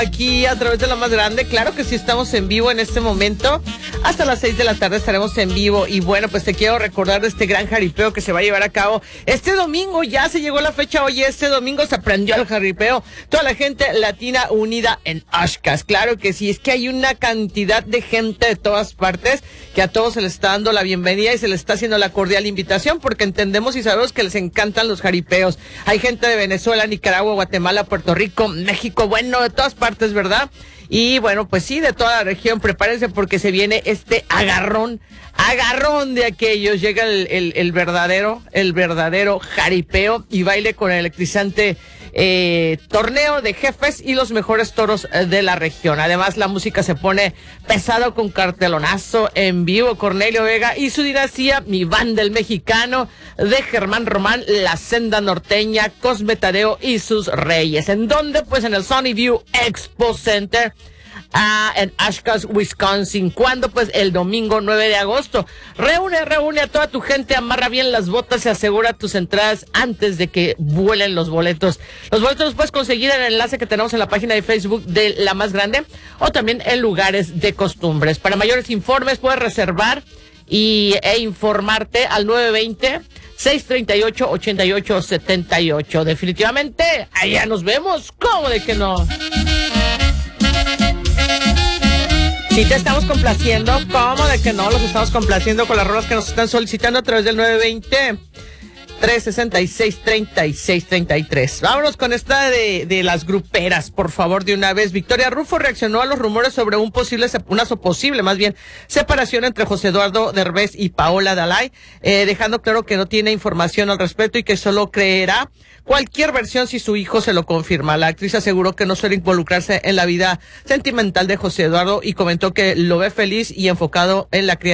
Aquí a través de La Más Grande, claro que sí estamos en vivo en este momento, hasta las 6 de la tarde estaremos en vivo y bueno, pues te quiero recordar de este gran jaripeo que se va a llevar a cabo este domingo, ya se llegó la fecha, oye, este domingo se prendió el jaripeo, toda la gente latina unida en Oshkosh, claro que sí, es que hay una cantidad de gente de todas partes que a todos se les está dando la bienvenida y se les está haciendo la cordial invitación porque entendemos y sabemos que les encantan los jaripeos, hay gente de Venezuela, Nicaragua, Guatemala, Puerto Rico, México, bueno, de todas partes, ¿verdad? Y bueno, pues sí, de toda la región, prepárense porque se viene este agarrón de aquellos, llega el verdadero jaripeo y baile con el electrizante torneo de jefes y los mejores toros de la región. Además, la música se pone pesado con cartelonazo en vivo, Cornelio Vega y su dinastía, mi banda el mexicano, de Germán Román, la senda norteña, Cosme Tadeo y sus reyes. ¿En dónde? Pues en el Sunnyview Expo Center, en Oshkosh, Wisconsin. ¿Cuándo? Pues el domingo 9 de agosto. Reúne a toda tu gente, amarra bien las botas y asegura tus entradas antes de que vuelen los boletos. Los boletos los puedes conseguir en el enlace que tenemos en la página de Facebook de La Más Grande o también en lugares de costumbres. Para mayores informes puedes reservar e informarte al 920-638-8878. Definitivamente, allá nos vemos. ¿Cómo de que no? Sí te estamos complaciendo, ¿cómo de que no? Los estamos complaciendo con las rolas que nos están solicitando a través del 920-366-3633. Vámonos con esta de las gruperas, por favor, de una vez. Victoria Rufo reaccionó a los rumores sobre una posible separación entre José Eduardo Derbez y Paola Dalai, dejando claro que no tiene información al respecto y que solo creerá cualquier versión si su hijo se lo confirma. La actriz aseguró que no suele involucrarse en la vida sentimental de José Eduardo y comentó que lo ve feliz y enfocado en la crianza